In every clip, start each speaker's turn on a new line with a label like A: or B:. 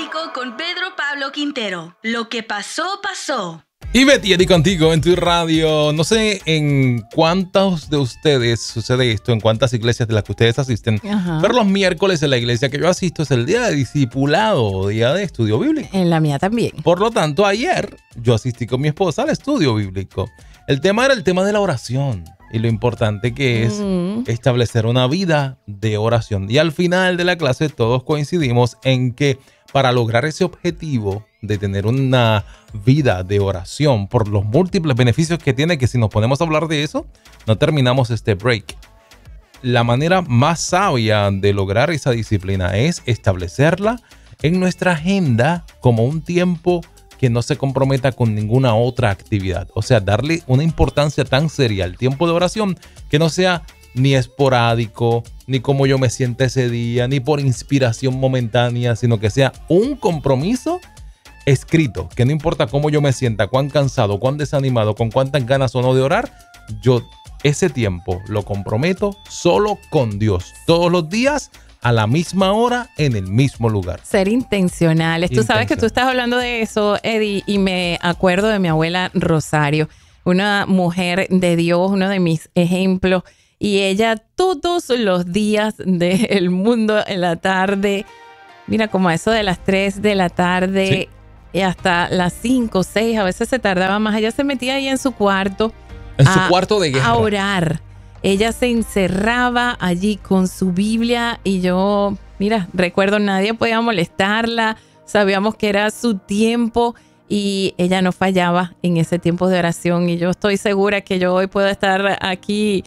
A: Bíblico con Pedro Pablo Quintero. Lo que pasó, pasó.
B: Y Betty Eddie contigo en tu radio. No sé en cuántos de ustedes sucede esto, en cuántas iglesias de las que ustedes asisten.
C: Ajá.
B: Pero los miércoles en la iglesia que yo asisto es el día de discipulado, día de estudio bíblico.
C: En la mía también.
B: Por lo tanto, ayer yo asistí con mi esposa al estudio bíblico. El tema era el tema de la oración y lo importante que es establecer una vida de oración. Y al final de la clase todos coincidimos en que para lograr ese objetivo de tener una vida de oración por los múltiples beneficios que tiene, que si nos ponemos a hablar de eso, no terminamos este break. La manera más sabia de lograr esa disciplina es establecerla en nuestra agenda como un tiempo que no se comprometa con ninguna otra actividad. O sea, darle una importancia tan seria al tiempo de oración que no sea ni esporádico, ni como yo me sienta ese día, ni por inspiración momentánea, sino que sea un compromiso escrito, que no importa cómo yo me sienta, cuán cansado, cuán desanimado, con cuántas ganas o no de orar, yo ese tiempo lo comprometo solo con Dios, todos los días, a la misma hora, en el mismo lugar.
C: Ser intencionales. Tú sabes que tú estás hablando de eso, Eddie, y me acuerdo de mi abuela Rosario, una mujer de Dios, uno de mis ejemplos. Y ella todos los días del mundo en la tarde, mira, como a eso de las 3 de la tarde, sí, y hasta las 5, 6, a veces se tardaba más. Ella se metía ahí en su cuarto.
B: En su cuarto de guerra.
C: A orar. Ella se encerraba allí con su Biblia y yo, mira, recuerdo, nadie podía molestarla. Sabíamos que era su tiempo y ella no fallaba en ese tiempo de oración. Y yo estoy segura que yo hoy puedo estar aquí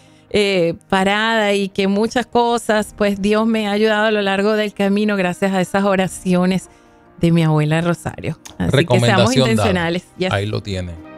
C: parada y que muchas cosas, pues Dios me ha ayudado a lo largo del camino gracias a esas oraciones de mi abuela Rosario. Así que seamos intencionales.
B: Yes. Ahí lo tiene.